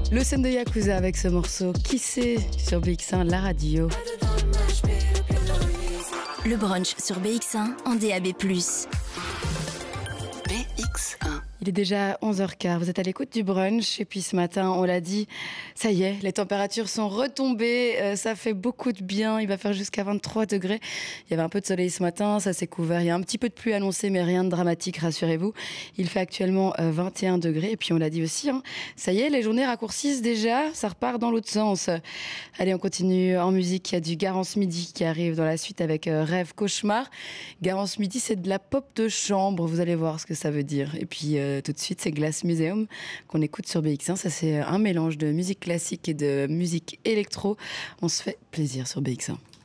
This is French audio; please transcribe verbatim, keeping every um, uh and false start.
Le son de Yakuza avec ce morceau Qui sait sur B X un, la radio. Le brunch sur B X un en D A B plus. B X un. Il est déjà onze heures quinze, vous êtes à l'écoute du brunch et puis ce matin, on l'a dit, ça y est, les températures sont retombées, euh, ça fait beaucoup de bien, il va faire jusqu'à vingt-trois degrés. Il y avait un peu de soleil ce matin, ça s'est couvert, il y a un petit peu de pluie annoncée mais rien de dramatique, rassurez-vous. Il fait actuellement euh, vingt et un degrés et puis on l'a dit aussi, hein, ça y est, les journées raccourcissent déjà, ça repart dans l'autre sens. Allez, on continue en musique, il y a du Garance Midi qui arrive dans la suite avec euh, Rêve Cauchemar. Garance Midi, c'est de la pop de chambre, vous allez voir ce que ça veut dire. Et puis euh, tout de suite, c'est Glass Museum qu'on écoute sur B X un. Ça, c'est un mélange de musique classique et de musique électro. On se fait plaisir sur B X un.